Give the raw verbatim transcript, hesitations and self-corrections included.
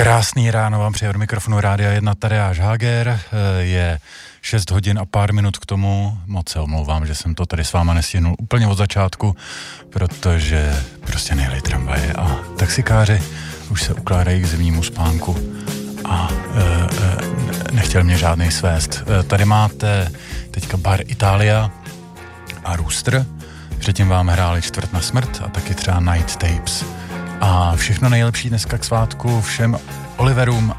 Krásný ráno vám přeje od mikrofonu Rádia jedna Tadeáš Háger. Je šest hodin a pár minut k tomu. Moc se omlouvám, že jsem to tady s váma nestihnul úplně od začátku, protože prostě nejeli tramvaje a taxikáři už se ukládají k zimnímu spánku a e, e, nechtěl mě žádnej svést. E, tady máte teďka bar Italia a Rooster. Předtím vám hráli Čtvrt na smrt a taky třeba Night Tapes. A všechno nejlepší dneska k svátku všem Oliverům